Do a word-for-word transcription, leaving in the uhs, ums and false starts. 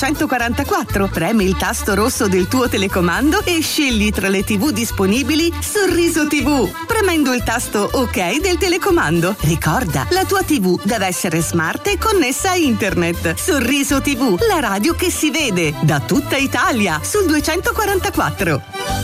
duecentoquarantaquattro, premi il tasto rosso del tuo telecomando e scegli tra le tivù disponibili Sorriso tivù, premendo il tasto OK del telecomando. Ricorda, la tua tivù deve essere smart e connessa a internet. Sorriso tivù, la radio che si vede da tutta Italia sul duecentoquarantaquattro.